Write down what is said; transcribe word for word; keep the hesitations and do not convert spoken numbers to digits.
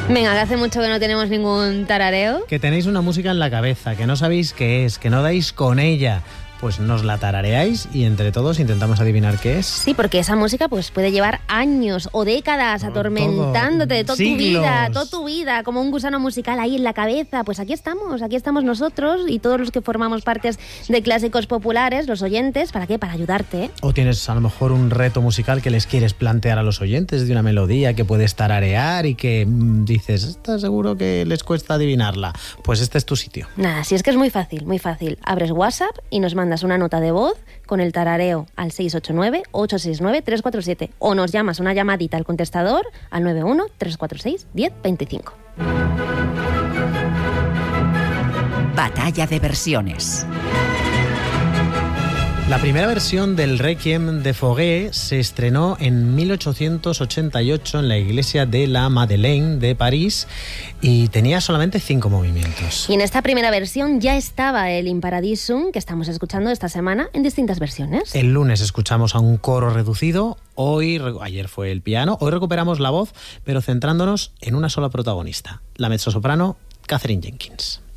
Venga, que hace mucho que no tenemos ningún tarareo. Que tenéis una música en la cabeza, que no sabéis qué es, que no dais con ella. Pues nos la tarareáis y entre todos intentamos adivinar qué es. Sí, porque esa música pues puede llevar años o décadas atormentándote toda tu vida, toda tu vida, como un gusano musical ahí en la cabeza. Pues aquí estamos, aquí estamos nosotros y todos los que formamos partes de Clásicos Populares, los oyentes, ¿para qué? Para ayudarte. O tienes a lo mejor un reto musical que les quieres plantear a los oyentes de una melodía que puedes tararear y que mmm, dices, ¿estás seguro que les cuesta adivinarla? Pues este es tu sitio. Nada, si es que es muy fácil, muy fácil. Abres WhatsApp y nos mandas una nota de voz con el tarareo al seis ocho nueve, ocho seis nueve, tres cuatro siete o nos llamas una llamadita al contestador al nueve uno, tres cuatro seis, uno cero dos cinco. Batalla de versiones. La primera versión del Requiem de Fauré se estrenó en mil ochocientos ochenta y ocho en la iglesia de la Madeleine de París y tenía solamente cinco movimientos. Y en esta primera versión ya estaba el In Paradisum, que estamos escuchando esta semana en distintas versiones. El lunes escuchamos a un coro reducido, hoy, ayer fue el piano, hoy recuperamos la voz, pero centrándonos en una sola protagonista, la mezzosoprano Katherine Jenkins.